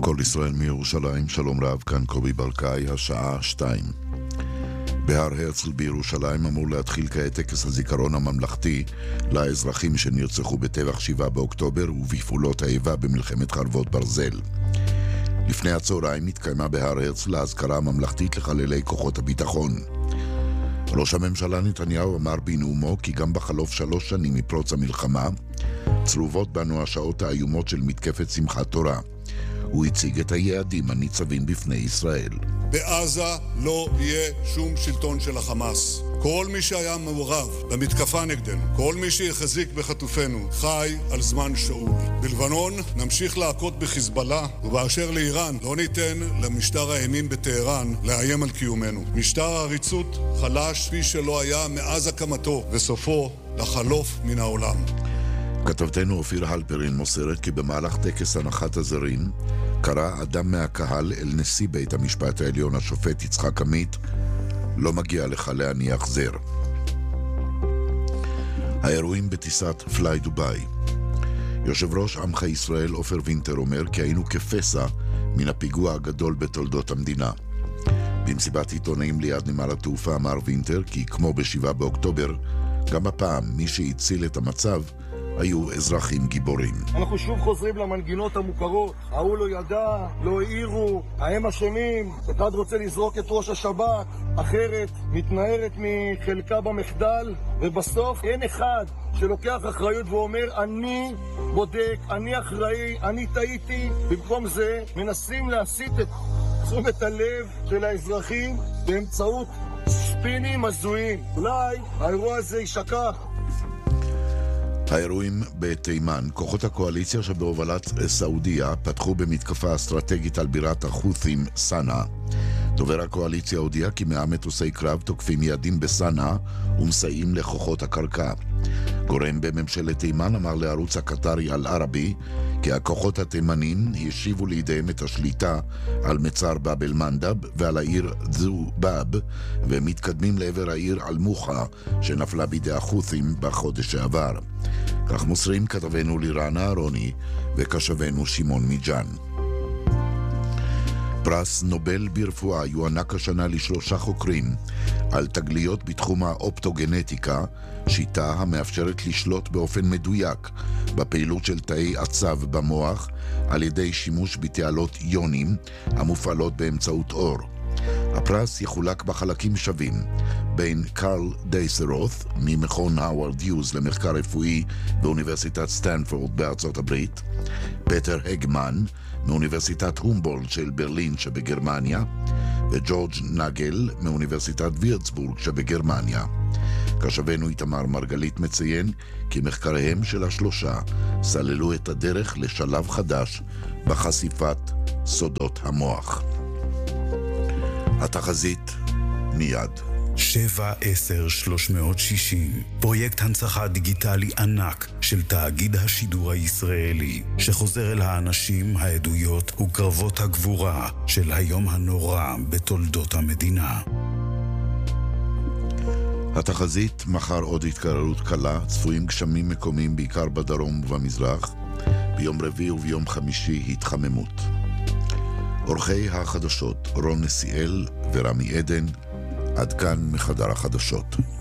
כל ישראל מירושלים, שלום רב, כאן קובי ברקאי, השעה 2. בהר הרצל בירושלים אמור להתחיל כעת טקס הזיכרון הממלכתי לאזרחים שנרצחו בטבח 7 באוקטובר ובפעולות האיבה במלחמת חרבות ברזל. לפני הצהריים התקיימה בהר הרצל האזכרה הממלכתית לחללי כוחות הביטחון. ראש הממשלה נתניהו אמר בנאומו כי גם בחלוף 3 שנים מפרוץ המלחמה צרובות בנו השעות האיומות של מתקפת שמחת תורה. הוא הציג את היעדים הניצבים בפני ישראל. בעזה לא יהיה שום שלטון של החמאס. כל מי שהיה מעורב במתקפה נגדנו, כל מי שיחזיק בחטופינו, חי על זמן שאול. בלבנון נמשיך להכות בחיזבאללה, ובאשר לאיראן לא ניתן למשטר האימים בטהרן לאיים על קיומנו. משטר העריצות חלש כפי שלא היה מאז הקמתו, וסופו לחלוף מן העולם. כתבתנו אופיר הלפרין מוסרת כי במהלך טקס הנחת הזרים קרא אדם מהקהל אל נשיא בית המשפט העליון השופט יצחק עמית, לא מגיע לך להניח זר. האירועים בטיסת פליי דוביי. יושב ראש עמך ישראל עופר וינטר אומר כי היינו כפסע מן הפיגוע הגדול בתולדות המדינה. במסיבת עיתונאים ליד נמל התעופה אמר וינטר כי כמו ב7 באוקטובר, גם הפעם מי שהציל את המצב היו אזרחים גיבורים. אנחנו שוב חוזרים למנגינות המוכרות. ההוא לא ידע, לא העירו, הם אשמים. אחד רוצה לזרוק את ראש השב"כ, אחרת מתנערת מחלקה במחדל, ובסוף אין אחד שלוקח אחריות ואומר אני בודק, אני אחראי, אני טעיתי. במקום זה מנסים להסיט את תשומת הלב של האזרחים באמצעות ספינים הזויים. אולי האירוע הזה יישכח. האירועים בתימן, כוחות הקואליציה שבהובלת סעודיה פתחו במתקפה אסטרטגית על בירת החות'ים סנא. דובר הקואליציה הודיע כי 100 מטוסי קרב תוקפים יעדים בסנא ומסייעים לכוחות הקרקע. גורם בממשלת תימן אמר לערוץ הקטרי אל-ערבי כי הכוחות התימנים השיבו לידיהם את השליטה על מצר באב אל-מנדב ועל העיר ד'ובאב ומתקדמים לעבר העיר אל-מוחה שנפלה בידי החות'ים בחודש שעבר. כך מוסרים כתבנו לירן אהרוני וכשבנו שמעון מיג'אן. פרס נובל ברפואה יוענק השנה ל3 חוקרים על תגליות בתחום האופטוגנטיקה, שיטה המאפשרת לשלוט באופן מדויק בפעילות של תאי עצב במוח על ידי שימוש בתעלות יונים המופעלות באמצעות אור. הפרס יחולק בחלקים שווים בין קרל דייסרות ממכון האוורד יוז למחקר רפואי באוניברסיטת סטנפורד בארצות הברית, פטר הגמן מאוניברסיטת הומבולדט של ברלין שבגרמניה, וג'ורג' נגל מאוניברסיטת וירצבורג שבגרמניה. כשבנו איתמר מרגלית מציין כי מחקריהם של השלושה סללו את הדרך לשלב חדש בחשיפת סודות המוח. התחזית מיד. 7-10-360, פרויקט הנצחה דיגיטלי ענק של תאגיד השידור הישראלי, שחוזר אל האנשים, העדויות וקרבות הגבורה של היום הנורא בתולדות המדינה. התחזית, מחר עוד התקררות קלה, צפויים גשמים מקומיים בעיקר בדרום ובמזרח, ביום רביעי וביום חמישי התחממות. אורחי החדשות רון נסיאל ורמי עדן, עד כאן מחדר החדשות.